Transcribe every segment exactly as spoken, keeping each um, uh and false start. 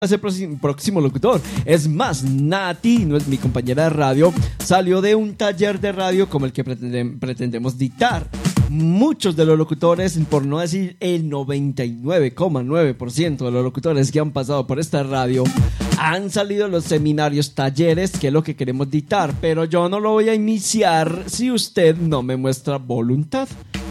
ese próximo locutor. Es más, Nati, no es mi compañera de radio, salió de un taller de radio como el que pretendem- pretendemos dictar. Muchos de los locutores, por no decir el noventa y nueve coma nueve por ciento de los locutores que han pasado por esta radio, han salido los seminarios, talleres, que es lo que queremos dictar, pero yo no lo voy a iniciar si usted no me muestra voluntad.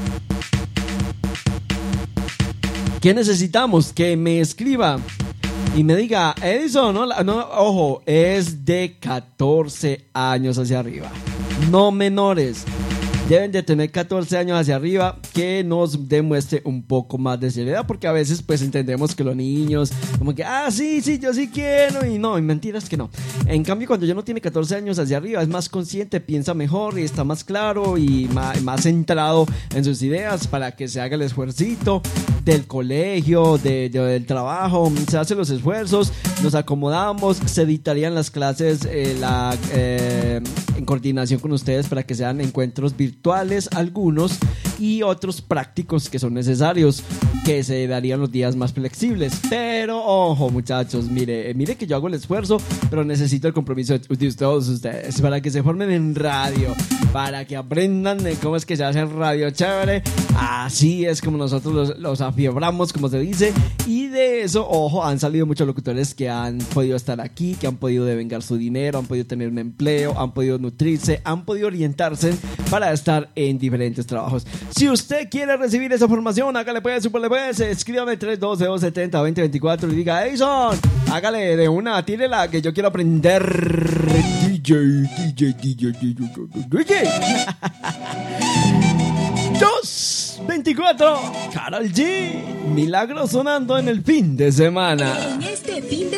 ¿Qué necesitamos? Que me escriba y me diga, Edison, no, no, ojo, es de catorce años hacia arriba, no menores. Deben de tener catorce años hacia arriba, que nos demuestre un poco más de seriedad, porque a veces pues entendemos que los niños como que, ah, sí, sí, yo sí quiero, y no, y mentiras que no. En cambio, cuando ya no tiene catorce años hacia arriba, es más consciente, piensa mejor y está más claro y más, más centrado en sus ideas para que se haga el esfuercito del colegio, de, de, del trabajo, se hacen los esfuerzos, nos acomodamos, se editarían las clases eh, la, eh, en coordinación con ustedes para que sean encuentros virtuales algunos y otros prácticos que son necesarios, que se darían los días más flexibles. Pero ojo, muchachos, mire, mire que yo hago el esfuerzo, pero necesito el compromiso de, de todos ustedes para que se formen en radio, para que aprendan de cómo es que se hace radio chévere. Así es como nosotros los, los afiebramos, como se dice. Y de eso, ojo, han salido muchos locutores que han podido estar aquí, que han podido devengar su dinero, han podido tener un empleo, han podido nutrirse, han podido orientarse para estar en diferentes trabajos. Si usted quiere recibir esa formación, hágale pues, súper pues, escríbame tres uno dos, dos siete cero, dos cero dos cuatro y diga, Edison, hágale de una, tírela, que yo quiero aprender D J, D J, D J, D J, D J. dos veinticuatro, Karol G, Milagro sonando en el fin de semana. En este fin